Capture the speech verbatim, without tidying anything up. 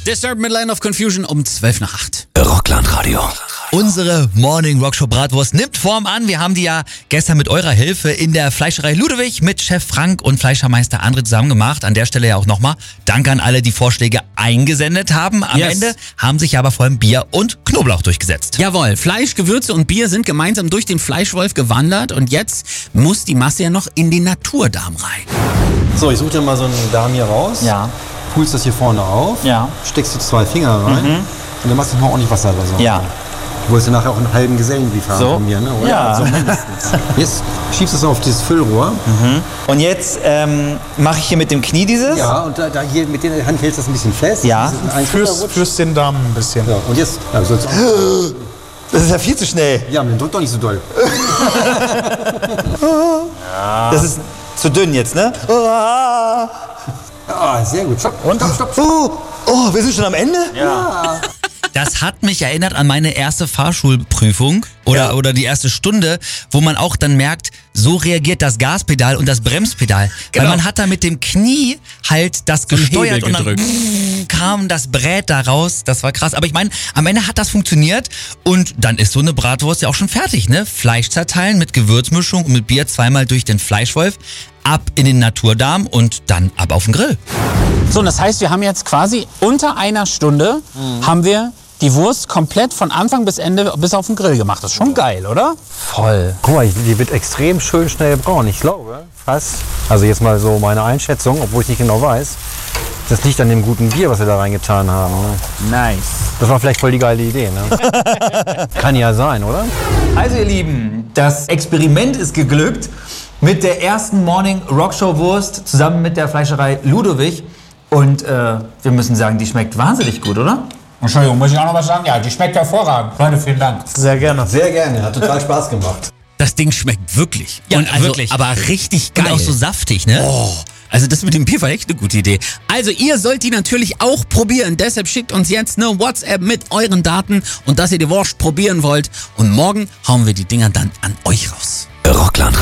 Disturbed mit Line of Confusion um zwölf nach acht. Rockland-Radio. Unsere Morning Rockshow Bratwurst nimmt Form an. Wir haben die ja gestern mit eurer Hilfe in der Fleischerei Ludewig mit Chef Frank und Fleischermeister André zusammen gemacht. An der Stelle ja auch nochmal Dank an alle, die Vorschläge eingesendet haben. Am Yes. Ende haben sich aber vor allem Bier und Knoblauch durchgesetzt. Jawohl, Fleisch, Gewürze und Bier sind gemeinsam durch den Fleischwolf gewandert und jetzt muss die Masse ja noch in den Naturdarm rein. So, ich suche dir mal so einen Darm hier raus. Ja. Pulst das hier vorne auf. Ja. Steckst du zwei Finger rein. Mhm. Und dann machst du noch ordentlich Wasser oder so. Ja. Du wolltest ja nachher auch einen halben Gesellenbrief haben So? von mir, ne? Oder? Ja. So mindestens. Jetzt schiebst du es auf dieses Füllrohr. Und jetzt ähm, mache ich hier mit dem Knie dieses. Ja, und da, da hier mit der Hand hältst du das ein bisschen fest. Ja. Das ist ein Fürs, Runterrutsch. fürs den Darm ein bisschen. Ja, und jetzt, ja, sollst auch, Das ist ja viel zu schnell. ja, aber dann drück doch nicht so doll. Das ist zu dünn jetzt, ne? Ah, sehr gut. Stopp, und? Stopp, stopp, stopp. Oh, oh, wir sind schon am Ende? Das hat mich erinnert an meine erste Fahrschulprüfung oder, Ja. oder die erste Stunde, wo man auch dann merkt, so reagiert das Gaspedal und das Bremspedal. Genau. Weil man hat da mit dem Knie halt das einen gesteuert Hebel und dann gedrückt. kam das Brät da raus. Das war krass. Aber ich meine, am Ende hat das funktioniert und dann ist so eine Bratwurst ja auch schon fertig, ne? Fleisch zerteilen mit Gewürzmischung und mit Bier zweimal durch den Fleischwolf, ab in den Naturdarm und dann ab auf den Grill. So, und das heißt, wir haben jetzt quasi unter einer Stunde haben wir die Wurst komplett von Anfang bis Ende bis auf den Grill gemacht. Das ist schon geil, oder? Voll. Guck mal, die wird extrem schön schnell braun. Ich glaube fast, also jetzt mal so meine Einschätzung, obwohl ich nicht genau weiß, das liegt an dem guten Bier, was wir da reingetan haben. Ne? Nice. Das war vielleicht voll die geile Idee, ne? Kann ja sein, oder? Also ihr Lieben, das Experiment ist geglückt mit der ersten Morning Rockshow Wurst zusammen mit der Fleischerei Ludewig. Und äh, wir müssen sagen, die schmeckt wahnsinnig gut, oder? Entschuldigung, muss ich auch noch was sagen? Ja, die schmeckt hervorragend. Leute, vielen Dank. Sehr gerne. Sehr gerne, hat total Spaß gemacht. Das Ding schmeckt wirklich. Ja, und also, wirklich. Aber richtig geil. Und auch so saftig, ne? Oh, also das mit dem Bier war echt eine gute Idee. Also ihr sollt die natürlich auch probieren. Deshalb schickt uns jetzt eine WhatsApp mit euren Daten und dass ihr die Wurst probieren wollt. Und morgen hauen wir die Dinger dann an euch raus. Rockland